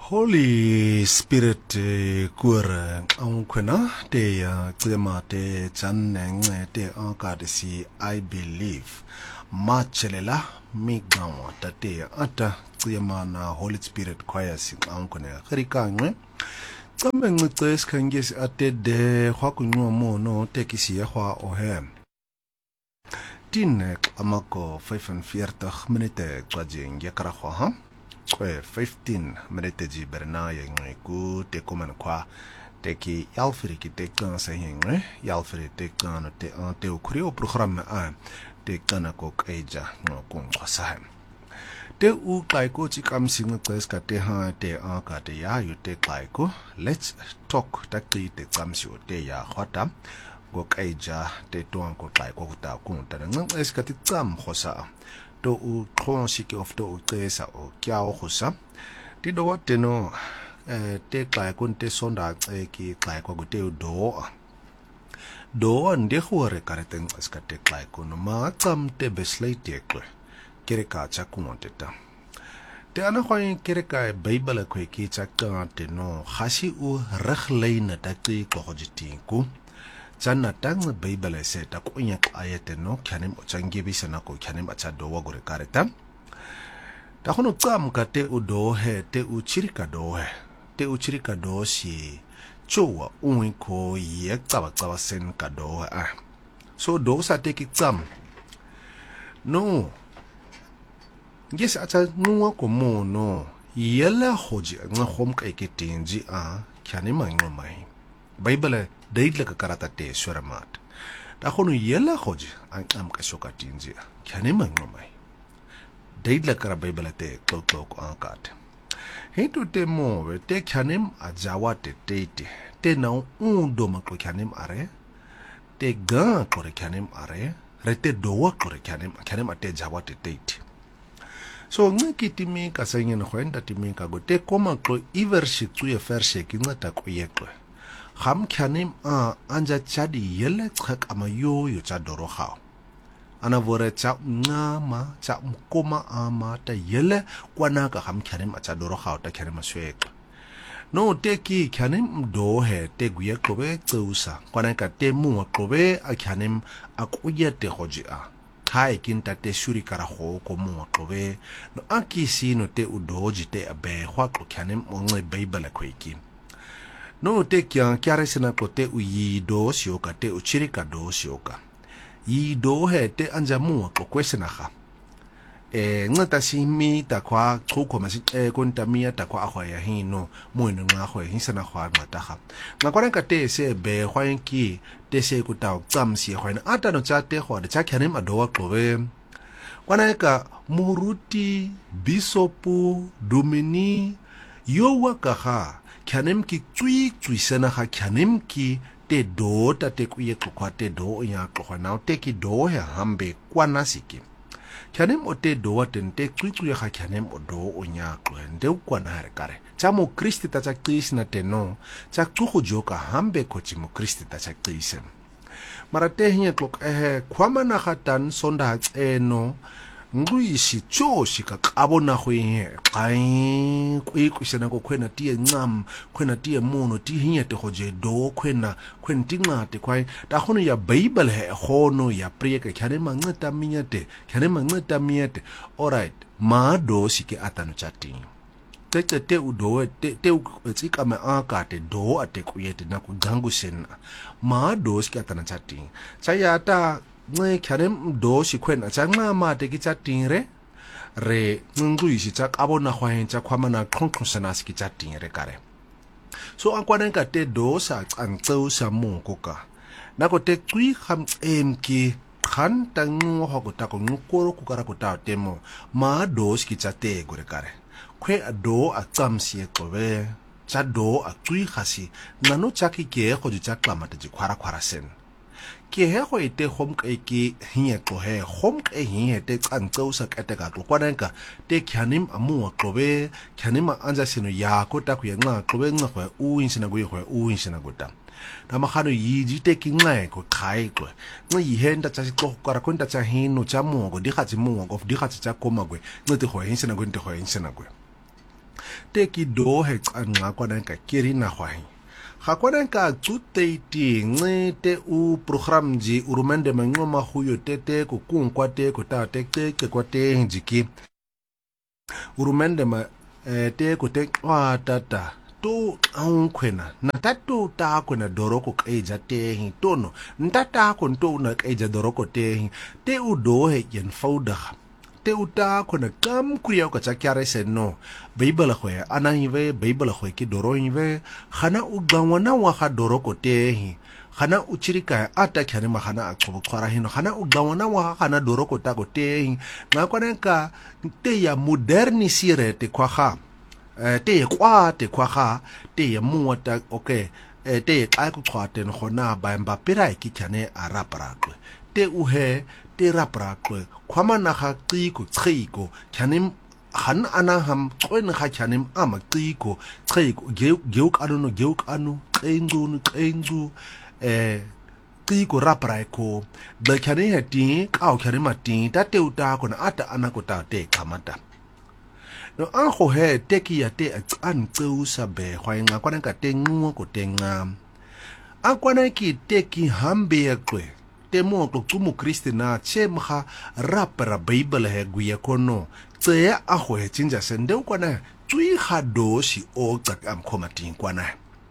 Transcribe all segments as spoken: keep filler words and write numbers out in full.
Holy Spirit kura ang kwena te ya tsema te channe te akadisi I believe machelela migawa tate ata tsema na Holy Spirit choir si ang kwena khirikangwe tsame ngce skangesi atede khwa kunwa mono tekisi ya khwa ohem tinek amako five and forty minute twajeng ya karakho ha kwe fifteen minute ji berna ya ngwe ku te kuman kwa te ki yalfiri ki te kan sa ngwe yalfiri te kan te an te ukuri o program a te kana ko kaija no kun kwasa te u kai ko chi kam sing tses ka te ha te a ka te ya yu te kai ko let's talk ta ki te kam si o te ya khota go kaija te tuan ko kai ko ta kun ta ngwe es ka te tsam khosa to u khonsiki of to uqesa o kyao khosa ti do wateno eh te xa kon te sonda xeki xa kwa gute do do ndi khore kareteng ska te xa kono ma tsam te beslate ekwe kere ka cha kumonteta te ana khoy kere ka bible kwe ki cha ka te no khasi u rekhleina ta ti go jitinku Chana tang Bible se ta ko nya ayete no khanem ochangi bisa na ko khanem acha do wa gore kareta ta khono tsam ka te u do he te u chirika do he te u chirika do si chowa unwi ko ye tsawa tsawa sen ka do a so do sa te ki tsam no ngesi acha nuwa ko mo no yela hoji nga khom ka ke tinji a khanem ngomai Bible daidla ka karata te swaramat ta khono yela khoji ang am ka shoka tinji khane mangomai daidla kara Bible te klok klok ankat hetu te mo te khanem ajawa te te te na un do ma ko khanem are te ga ko khanem are rete do ko khanem khanem ate jawa te te so ngikitimi ka sengen khoenda timi ka go te koma ko ivershi tsuye fershe kinata ko yekwe Ham khanim a anja chadi yele tsak ama yo yo cha doro khao ana vore cha ngama cha mkoma ama ta yele kwana ka ham khanim a cha doro khao ta khanim swek no te ki khanim do he te guye kobe tsusa kwana ka te mu kobe a khanim a kuye te hoji a kai kinta te shuri kara ho ko mu kobe no akisi no te udoji te abe khwa ko khanim onge bible ko ikin No te kia kiare sena ko te u yi do sioka te u chirika do sioka. Yi do he te anja mua ko kwesena ha. E ngata si mi ta kwa chuko masi e konta mia ta kwa ahwa ya hino moino nga ahwa hinsana kwa ngata ha. Nga kwa renka te se be kwa yenki te se kutao tsam si kwa ina ata no cha te kwa de cha kianem adowa klowe. Kwa renka muruti, bisopu, domini, yowa kaha. Khanem ki tsui tsui sena ha khanem ki te do ta te kuye kwa te do ya kwa na te ki do he hambe kwa nasiki khanem o te do ten te tsui tsui ha khanem o do o nya kwa nde kwa na re kare cha mo Kristi ta cha Krishna te no cha tsugo joka hambe ko chi mo Kristi ta cha Krishna mara te hinya klok eh kwa mana khatan sonda eno ngui si cho si ka kabona go ye kai kwi kwisena go khwena tie ngam khwena tie mono ti hinya te goje do khwena khwenti ngate kwai ta khono ya Bible he khono ya prieka khane mangeta minyate khane mangeta minyate alright ma do si ke atano chati te te te udo te te tsika ma aka te do ate kuyete na ku dangu sen ma do si ke atana chati chayata nge khanem do si khwena cha nga ma te ki cha tingre re ngui si cha kabona khwa hen cha khwamana khonkhosana si ki cha tingre kare so akwana ka te do sa tsantso sa mo ko ka na ko te tsui kham em ki khan tang ho ko ta ko ngukoro ku kara ko ta temo ma do si ki cha te gore kare khwe do a tsam si e tobe cha do a tsui khasi nano cha ki ke go ju cha klama te ji khwara khwara sen ke he go ite hom ke ke hinya ko he hom ke hinya te tsantso sa ka te ka ko kwanenka te khanim amu ko be khanim anja sino ya ko ta ku ya nga ko be nga go u insina go go u insina go ta na mahano yi ji te ki nga ko khai ko nga yi henda tsa ko ka ra ko nta tsa hino tsa mo go di ga tsi mo go di ga tsa ko magwe nga te go insina go nte go insina go te ki do he tsanqa kwana ka kiri na hwai ga kwana ka tsutete nce te u program ji urumende mangoma huyo tete ko kunkwa te ko ta te te kwa te njiki urumende ma te ko te kwa tata to ankwena na tato ta ko na doroko kaija te tono ntata ko to na kaija doroko te te u do he yen fauda te uta ko na kam kuya ko chakyare seno bible khwe ana hive bible khwe ki doro hive khana u gangwana wa ga doroko te khana u chirika ata khane magana a tsobo khwara hino khana u gangwana wa khana doroko ta ko te nga kwana ka te ya modernisire te kwa ga te kwa te kwa ga te ya muata okay te ka ku khwate no khona ba mba pira ki khane a raprakwe te u he te raprakwe khwamana ga qiko qiko khanim han ana ham qwen ga khanim ama qiko qiko geuk anu no geuk anu qengu qengu eh qiko raprako ba khane hati ka o khane mati ta te uta ko na ata ana ko ta te khamata no an go he te ki ya te an tseu sa be khwainga kwana ka te ngu ko te nga a kwana ki te ki hambe ya kwe te mo to tumu kristina chemha rapra bible he guya kono tse a go he tsinja sende kwana tsui ga doshi o tsak am khomating kwana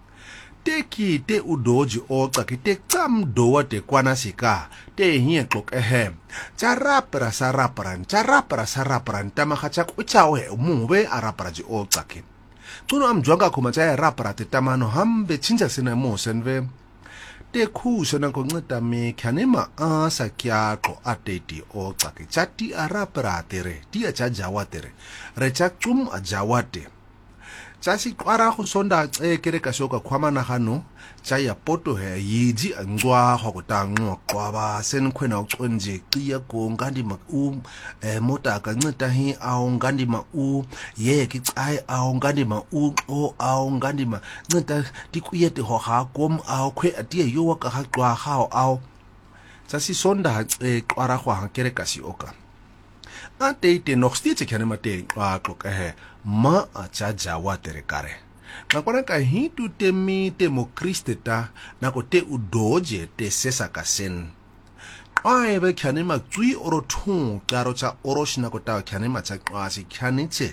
te ki te udoji o tsak te tsam do te kwana sika te hie tlok ehe tsa rapra sa rapra tsa rapra sa rapra tama ga tsa ku tsa o mu be a rapra ji o tsak tsuno am jwanga khoma tsa rapra te tamano hambe tsinja sena mo senve te khu sona ko ngata me khanema a sa kya ko ateti o tsaki chati arapra tere ti a cha jawatere re cha tum a jawate cha si kwara go sonda e kere ka shoka khwamana gano cha ya poto he yiji angwa go ta ngwa kwa ba sen khwena o tsonje qiya ko ngandi ma u e mota ka ngata hi a ngandi ma u ye ki tsai a ngandi ma u o a ngandi ma ngata di kuyete ho ga kom a khwe atie yo ka ga qwa ga o cha si sonda e kwara go ha kere ka si oka a te te nog steeds ek ma te kwa klok he ma a cha jawatere kare na kwana ka hitu te mi te mo kristeta na ko te udoje te sesa ka sen ai be khane ma tsui oro thung karo cha oroshina ko ta khane ma cha kwasi khane che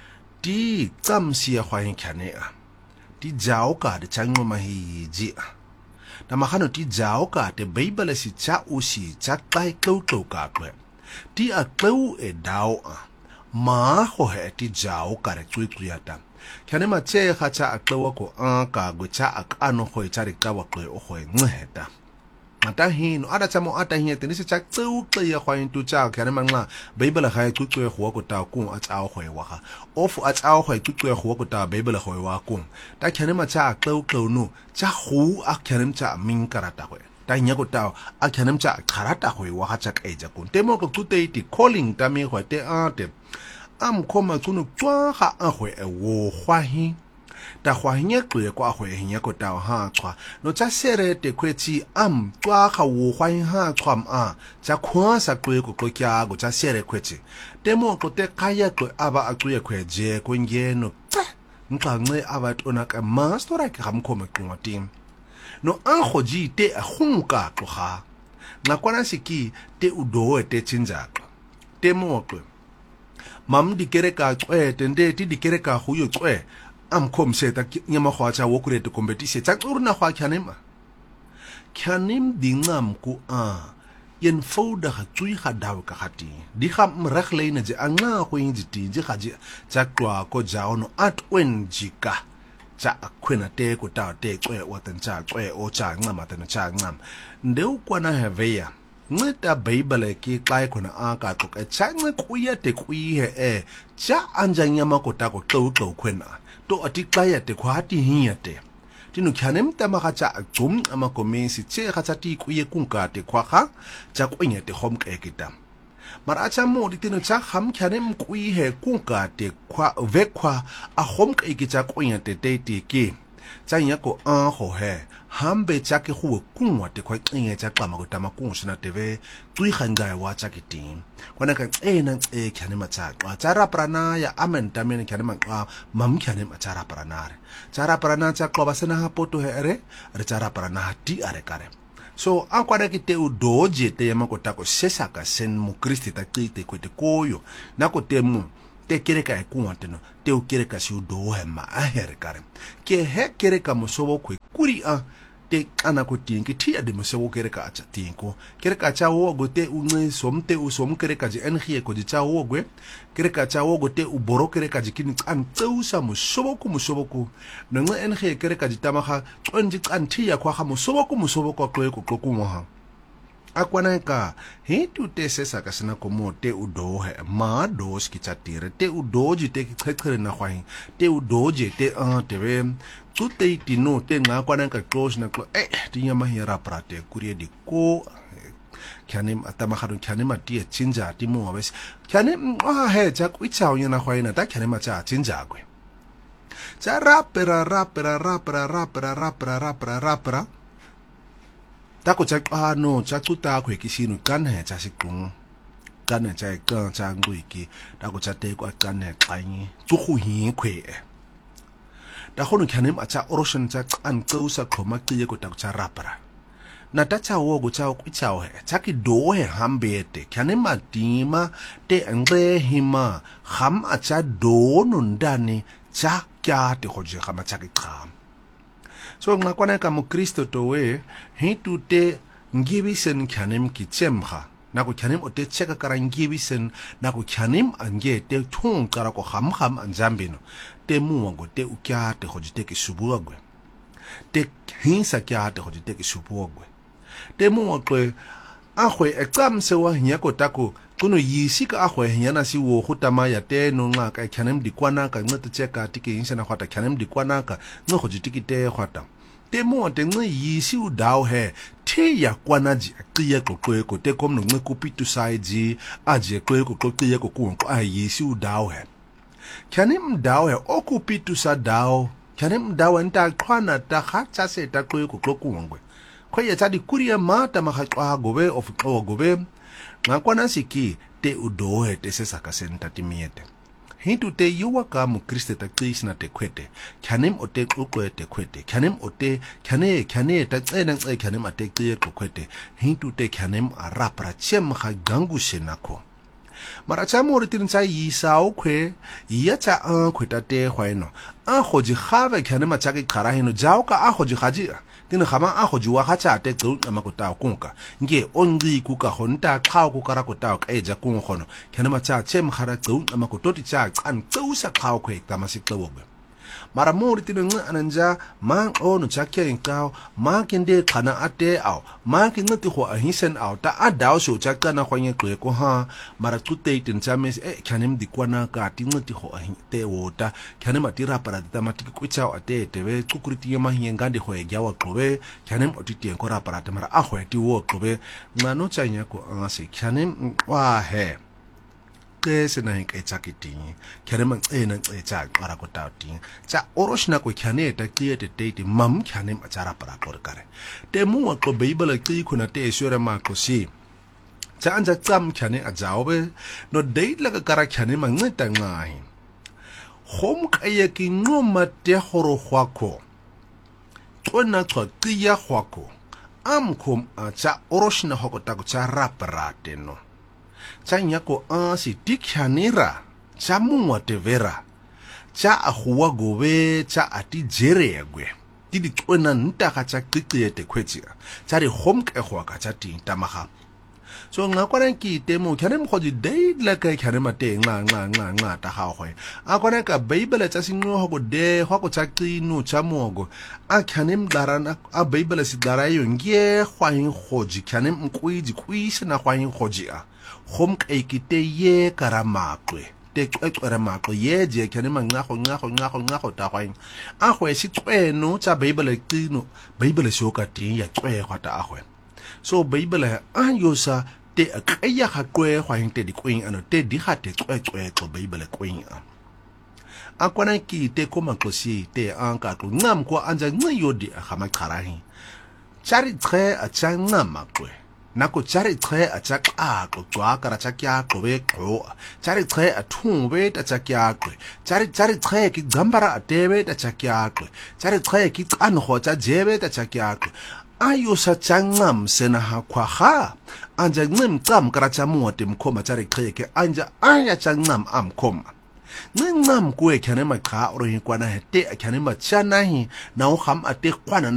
ti tsamsi ya khwa khane a ti jao ka de changmo ma hi ji na magano ti jao ka te bible si cha o si cha kai klo klo ka kwe ti a klo e dao a ma ho he ti jao ka re tsui tsui ata khane ma che ga cha a klo ko a ka go cha a kano go e cha re ka wa kwe o go e nceta mata hino ada tsamo ata hiete ni se cha tseu tse ya khwa into cha khane ma nga bible ga e tsui go go ta ku a tsa go e wa ga ofu a tsa go e tsui go go ta bible go e wa ku ta khane ma cha a klo klo no cha hu a khane cha min karata go ta nya go ta a khane cha karata go e wa ga cha ka e ja ku temo go tsute ti calling ta me go te a te am khoma tsuno tswa ga a go e wo khwa hi ta khwa nya kwe kwa go e nya ko ta ha tswa no tsa sere te kwetsi am tswa ga wo khwa hi ha tswa a tsa khwa sa kwe ko ko kya go tsa sere kwetsi temo go te kaya kwe aba a tswe kwe je ko ngeno nka nxe aba tona ka mastora ke ga mkhoma kwa tim no an goji te a gunka tloga nga kwana siki te udo te tsinja temo kwe mam di kereka tswe tende ti di kereka go yo tswe am khomseta nyama khwa cha wo kurete competition tsa urna khwa khanema khanim dingam ku a yen fouda ga tsui ga dawo ka gati di ga mregleine je anga go yin di je ga je tsa kwa ko jaono at wen jika tsa akhwena te ko ta te tswe wa tsa tswe o tsa ngama tana tsa ngam ndeu kwana heveya ngeta bible ki kai khona a ka tloka tsa nge kuya te kuye e tsa anjanya makota ko tlo tlo khwena to ati klaya te khwati hiate tinu khanem tama cha zum ama komisi che ga tsa ti kuye kunka te khwaga tsa kwenya te hom ke kita mar acha mo di tinu tsa kham khanem kuye he kunka te khwa vekwa a hom ke ki tsa kwenya te te ti ki tsa nyako a go he hambe tsa ke go kungwa te kwa tsinge tsa qama go tama kung sina teve tsui khanga wa tsa ke ting kwana ka tsena tse khane matsa qwa tsa raprana ya amenta mene khane maqwa mam khane matsa raprana re tsa raprana tsa qwa ba sena ha poto he re re tsa raprana ti are kare so a kwada ke te u doje te yama ko tako sesa ka sen mu kristi ta qite ko te koyo na ko te mu te kereka e kuanteno te u kereka si u do he ma a here kare ke he kereka mo sobo ko kuri a te kana ko tinki ti ade mo sobo kereka acha tinko kereka cha wo go te u nge somte u som kereka ji engie ko ji cha wo gwe kereka cha wo go te u boro kereka ji kini tsan tseusa mo sobo ko mo sobo ko no nge engie kereka ji tamaga tsonji tsan ti ya kwa ga mo sobo ko mo sobo ko tlo ko tlo ko mo ha akwana ka he tu te sesa ka sina ko mo te u do he ma do ski chatire te u doji te khekhere na khwain te u doje te a te ve tu te ti no te nga kwana ka close na klo eh ti nyama hira prate kurie di ko kyanim atama khadu kyanim ati chinja ti mo wes kyanim a he ja ku chao nyana khwaina ta kyanim cha chinja kwe cha rapera rapera rapera rapera rapera rapera rapera ta ko cha a no cha tuta kwe ki sinu kan he cha sikung kan he cha ka cha ngui ki ta ko cha te ko kan he klanyi tsu khu hi kwe ta khono khanem acha oroshan cha an tsusa khoma ki ko ta cha rapara na ta cha wo go cha ku cha he cha ki do he hambete khanem matima te ngre hima kham acha do nundani cha kya te khoje khama cha ki kham so ngakwana ka mo Kristo to we he tu te ngibisen khanem ki chemha na ko khanem o te cheka kara ngibisen na ko khanem ange te thung kara ko kham kham anjambino te mu ngo te ukya te khoji te ki subuagwe te hinsa kya te khoji te ki subuagwe te mu ngo a khwe exam se wa nyako tako kuno yisika a khwe nyana si wo khutama ya te no nga ka khanem dikwana ka ngate cheka tiki hinsa na khwata khanem dikwana ka ngo khoji tiki te khwata te mo te ngi yisi u dao he te ya kwana ji qiye ko ko te kom no ngi kupitu saiji aje ko ko ko qiye ko ko a yisi u dao he khanem dao he okupitu sa dao khanem dao nta khwana ta khacha se ta ko ko ko ngwe ko ye tsa di kuria mata ma khatwa gobe of ko gobe ngakwana siki te u do he te se saka senta timiete hintu te yuwa ka mu Kristo ta qisna te kwete khanem o te uqwe te kwete khanem o te khane khane ta tsena tse khanem ate qiye ko kwete hintu te khanem arapra chem kha gangu senako mara cha mo re tin tsa yisa o kwe ya cha a kweta te khwaino a khoji khave khanem cha ke khara hino jao ka a khoji khaji tin khama a khoji wa khacha te tsu ama ko ta kunka nge ongi ku ka honta kha ku kara ko ta ka eja kun khono khanem cha chem khara tsu ama ko toti cha an tsu sa kha kwe ka ma siklo mara mo re tin nga ananja ma onu cha ke nkao ma kende khana ate ao ma ke ngati ho a hisen ao ta a dao so cha kana khwanye kwe ko ha mara tute tin cha mes e khanem dikwana ka ti ngati ho a te wota khanem atira para ta matiki ku cha ate te we tsukuriti ye ma hinga ndi ho e gya wa qobe khanem otiti ko ra para ta mara a ho ti wo qobe ngano cha nya ko a se khanem wa he ke se na ke cha ke ting khanem e na e cha qara ko ta ting cha oroshna ko khane ta ke te te mam khanem a chara para por kare te mu ko bible ke khuna te swere ma ko si cha anja tsam khane a jaobe no date la ka kara khane ma ngeta ngai khom ka ye ki ngoma te horo khwakho tsona tswa qiya khwakho am khom a cha oroshna ho ko ta ko cha rapra te no cha nyako a si dikhanira cha mungwa te vera cha a huwa gobe cha ati jere yagwe ti di tsona nta ga cha qiqie te khwetsi cha ri hom ke khwa ka cha ti tamaga so nga kwana ki te mo khanem khoji date la ka khanem ate nga nga nga nga ta ga gwe a kwana ka bible cha sinno ho go de ho ko cha qinu cha mogo a khanem darana a bible si darayo ngie khwain khoji khanem nkuiji kuise na khwain khoji a khom ka ikite ye karamakwe te tswere makwe ye je khanem nga go nga go nga go nga go ta khwain a gwe si tsweno cha bible qinu bible si o ka ti ya tswe khwata a gwe so bible a yosa te akaya ga kwe khwain te di kweng ano te di ga te tswe tswe tlo bible kweng a akwana ki te ko maxosi te anka tlo ncam kwa anja nciyodi agamaqharahi chari tre acha ncama kwe nako chari tre acha xaqo cwaka ra chakyaqo beqho chari tre athumbe ta chakyaqo chari chari tre ki gambara atebe ta chakyaqo chari tre ki qanho cha jebe ta chakyaqo ayo sa changam sena hakwaha anja ncim cam karacha muote mkhoma chari tre ke anja aya changam amkhoma ncam kuwe khane maqha ro hinkwana hete khane machana hi na u kham ate kwana